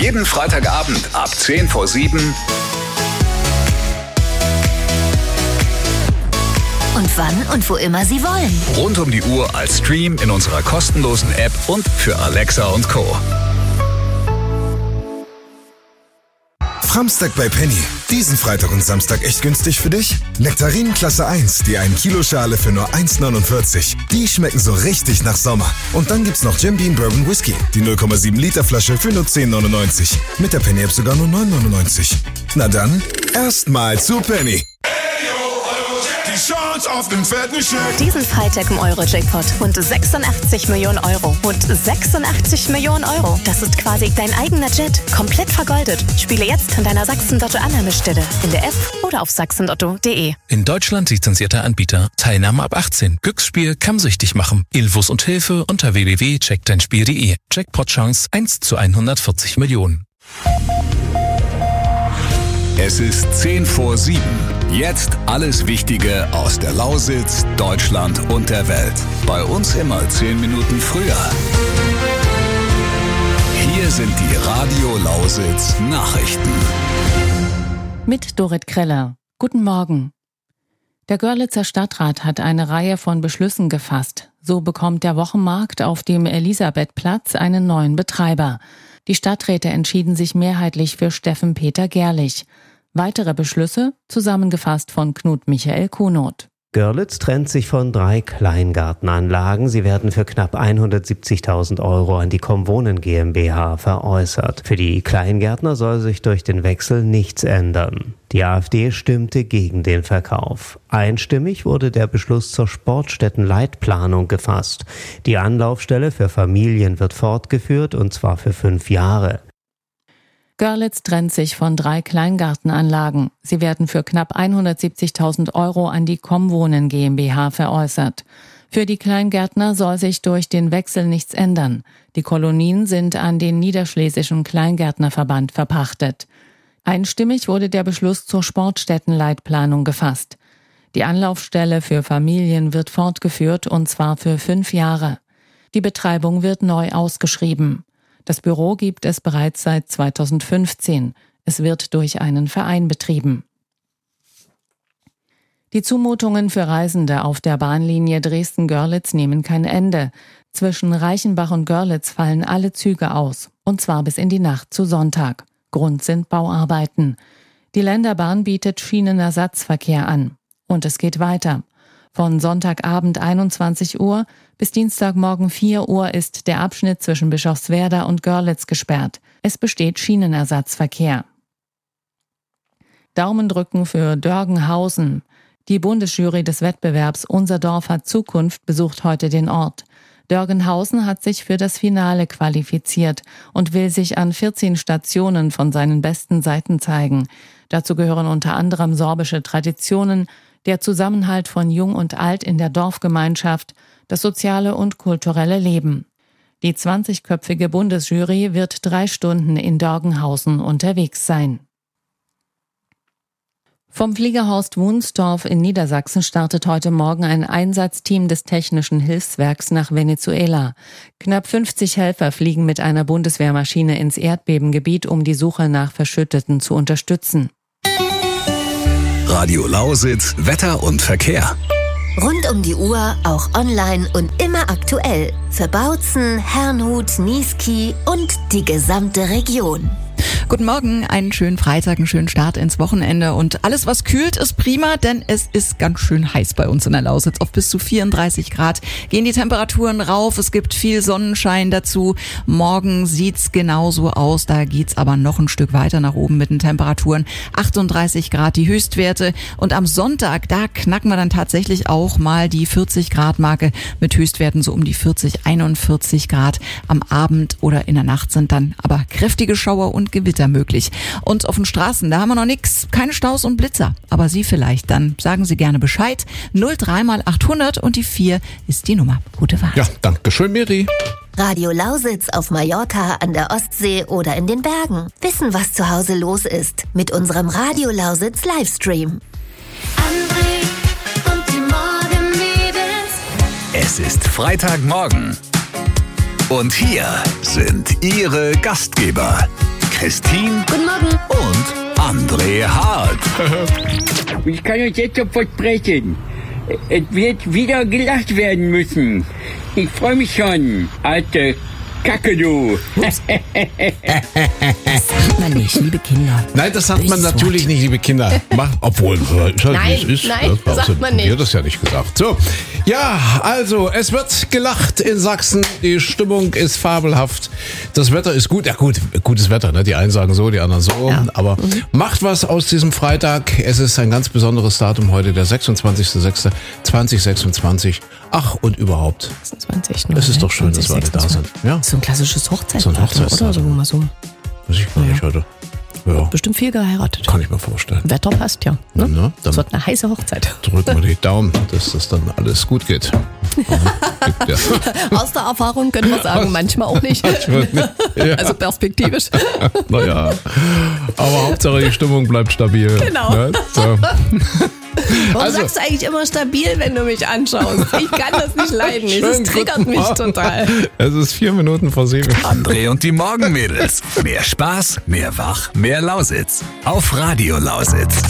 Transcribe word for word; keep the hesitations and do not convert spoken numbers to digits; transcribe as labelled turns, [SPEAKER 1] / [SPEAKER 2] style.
[SPEAKER 1] Jeden Freitagabend ab zehn vor sieben.
[SPEAKER 2] Und wann und wo immer Sie wollen.
[SPEAKER 1] Rund um die Uhr als Stream in unserer kostenlosen App und für Alexa und Co.
[SPEAKER 3] Framstag bei Penny. Diesen Freitag und Samstag echt günstig für dich? Nektarinen Klasse eins, die ein Kilo Schale für nur eins neunundvierzig. Die schmecken so richtig nach Sommer. Und dann gibt's noch Jim Beam Bourbon Whisky, die null Komma sieben Liter Flasche für nur zehn neunundneunzig. Mit der Penny App sogar nur neun neunundneunzig. Na dann, erstmal zu Penny.
[SPEAKER 4] Diesen Freitag im Euro-Jackpot rund sechsundachtzig Millionen Euro. Rund sechsundachtzig Millionen Euro. Das ist quasi dein eigener Jet. Komplett vergoldet. Spiele jetzt an deiner Sachsen-Lotto-Annahmestelle. In der App oder auf sachsen lotto punkt de.
[SPEAKER 5] In Deutschland lizenzierter Anbieter. Teilnahme ab achtzehn. Glücksspiel kann süchtig machen. Infos und Hilfe unter w w w punkt check dein spiel punkt de. Jackpot-Chance eins zu hundertvierzig Millionen.
[SPEAKER 1] Es ist zehn vor sieben. Jetzt alles Wichtige aus der Lausitz, Deutschland und der Welt. Bei uns immer zehn Minuten früher. Hier sind die Radio Lausitz Nachrichten.
[SPEAKER 6] Mit Dorit Kreller. Guten Morgen. Der Görlitzer Stadtrat hat eine Reihe von Beschlüssen gefasst. So bekommt der Wochenmarkt auf dem Elisabethplatz einen neuen Betreiber. Die Stadträte entschieden sich mehrheitlich für Steffen Peter Gerlich. Weitere Beschlüsse, zusammengefasst von Knut Michael Kunoth.
[SPEAKER 7] Görlitz trennt sich von drei Kleingartenanlagen. Sie werden für knapp hundertsiebzigtausend Euro an die Comwohnen GmbH veräußert. Für die Kleingärtner soll sich durch den Wechsel nichts ändern. Die AfD stimmte gegen den Verkauf. Einstimmig wurde der Beschluss zur Sportstättenleitplanung gefasst. Die Anlaufstelle für Familien wird fortgeführt, und zwar für fünf Jahre.
[SPEAKER 6] Görlitz trennt sich von drei Kleingartenanlagen. Sie werden für knapp hundertsiebzigtausend Euro an die Comwohnen GmbH veräußert. Für die Kleingärtner soll sich durch den Wechsel nichts ändern. Die Kolonien sind an den Niederschlesischen Kleingärtnerverband verpachtet. Einstimmig wurde der Beschluss zur Sportstättenleitplanung gefasst. Die Anlaufstelle für Familien wird fortgeführt, und zwar für fünf Jahre. Die Betreibung wird neu ausgeschrieben. Das Büro gibt es bereits seit zweitausendfünfzehn. Es wird durch einen Verein betrieben. Die Zumutungen für Reisende auf der Bahnlinie Dresden-Görlitz nehmen kein Ende. Zwischen Reichenbach und Görlitz fallen alle Züge aus, und zwar bis in die Nacht zu Sonntag. Grund sind Bauarbeiten. Die Länderbahn bietet Schienenersatzverkehr an. Und es geht weiter. Von Sonntagabend einundzwanzig Uhr bis Dienstagmorgen vier Uhr ist der Abschnitt zwischen Bischofswerda und Görlitz gesperrt. Es besteht Schienenersatzverkehr. Daumen drücken für Dörgenhausen. Die Bundesjury des Wettbewerbs Unser Dorf hat Zukunft besucht heute den Ort. Dörgenhausen hat sich für das Finale qualifiziert und will sich an vierzehn Stationen von seinen besten Seiten zeigen. Dazu gehören unter anderem sorbische Traditionen, der Zusammenhalt von Jung und Alt in der Dorfgemeinschaft, das soziale und kulturelle Leben. Die zwanzigköpfige Bundesjury wird drei Stunden in Dörgenhausen unterwegs sein. Vom Fliegerhorst Wunsdorf in Niedersachsen startet heute Morgen ein Einsatzteam des Technischen Hilfswerks nach Venezuela. Knapp fünfzig Helfer fliegen mit einer Bundeswehrmaschine ins Erdbebengebiet, um die Suche nach Verschütteten zu unterstützen.
[SPEAKER 1] Radio Lausitz, Wetter und Verkehr.
[SPEAKER 2] Rund um die Uhr, auch online und immer aktuell. Für Bautzen, Herrnhut, Niesky und die gesamte Region.
[SPEAKER 8] Guten Morgen, einen schönen Freitag, einen schönen Start ins Wochenende und alles, was kühlt, ist prima, denn es ist ganz schön heiß bei uns in der Lausitz. Auf bis zu vierunddreißig Grad gehen die Temperaturen rauf, es gibt viel Sonnenschein dazu. Morgen sieht's genauso aus, da geht's aber noch ein Stück weiter nach oben mit den Temperaturen. achtunddreißig Grad die Höchstwerte und am Sonntag, da knacken wir dann tatsächlich auch mal die vierzig Grad Marke mit Höchstwerten so um die vierzig, einundvierzig Grad. Am Abend oder in der Nacht sind dann aber kräftige Schauer und Gewitter möglich. Und auf den Straßen, da haben wir noch nix, keine Staus und Blitzer. Aber Sie vielleicht, dann sagen Sie gerne Bescheid. null drei mal achthundert und die vier ist die Nummer. Gute Fahrt.
[SPEAKER 5] Ja, danke schön, Miri.
[SPEAKER 2] Radio Lausitz auf Mallorca, an der Ostsee oder in den Bergen. Wissen, was zu Hause los ist. Mit unserem Radio Lausitz Livestream.
[SPEAKER 1] André und die Morgenmädels. Es ist Freitagmorgen. Und hier sind Ihre Gastgeber. Christine
[SPEAKER 2] Guten Morgen.
[SPEAKER 1] und André Hart.
[SPEAKER 9] Ich kann euch jetzt schon versprechen, es wird wieder gelacht werden müssen. Ich freue mich schon, alte Kacke, du.
[SPEAKER 10] Das sagt man nicht, liebe Kinder.
[SPEAKER 11] Nein, das sagt man
[SPEAKER 10] Böses
[SPEAKER 11] natürlich
[SPEAKER 10] Wort.
[SPEAKER 11] nicht, liebe Kinder. Mach, obwohl, ist halt,
[SPEAKER 10] Nein,
[SPEAKER 11] wie es ist.
[SPEAKER 10] nein,
[SPEAKER 11] ne?
[SPEAKER 10] sagt
[SPEAKER 11] Also,
[SPEAKER 10] man nicht.
[SPEAKER 11] Mir das ja nicht gesagt. So, ja, also, es wird gelacht in Sachsen. Die Stimmung ist fabelhaft. Das Wetter ist gut. Ja gut, gutes Wetter, ne? Die einen sagen so, die anderen so.
[SPEAKER 10] Ja.
[SPEAKER 11] Aber mhm. macht was aus diesem Freitag. Es ist ein ganz besonderes Datum heute, der sechsundzwanzigster sechster zweitausendsechsundzwanzig. Ach, und überhaupt.
[SPEAKER 10] sechsundzwanzig,
[SPEAKER 11] Es ist doch schön, dass wir alle da sind. Ja.
[SPEAKER 10] So ein klassisches Hochzeitsdatum,
[SPEAKER 11] So ein Hochzeitsdatum.
[SPEAKER 10] oder? So, wo man so
[SPEAKER 11] Weiß ich gar nicht heute. Ja,
[SPEAKER 10] bestimmt viel geheiratet.
[SPEAKER 11] kann ich mir vorstellen.
[SPEAKER 10] Wetter passt ja. Ne?
[SPEAKER 11] Na, dann
[SPEAKER 10] Es wird eine heiße Hochzeit.
[SPEAKER 11] drücken wir die Daumen, dass das dann alles gut geht. Ja.
[SPEAKER 10] Aus der Erfahrung können wir sagen, manchmal auch nicht.
[SPEAKER 11] Ja.
[SPEAKER 10] Also perspektivisch.
[SPEAKER 11] Naja, aber Hauptsache die Stimmung bleibt stabil.
[SPEAKER 10] Genau.
[SPEAKER 11] Ne? So.
[SPEAKER 10] Warum
[SPEAKER 11] Also-
[SPEAKER 10] sagst du eigentlich immer stabil, wenn du mich anschaust? Ich kann das nicht leiden.
[SPEAKER 11] Schönen
[SPEAKER 10] Es triggert
[SPEAKER 11] guten
[SPEAKER 10] mich
[SPEAKER 11] Morgen.
[SPEAKER 10] total.
[SPEAKER 11] Es ist vier Minuten vor sieben.
[SPEAKER 1] André und die Morgenmädels. Mehr Spaß, mehr Wach, mehr Lausitz. Auf Radio Lausitz.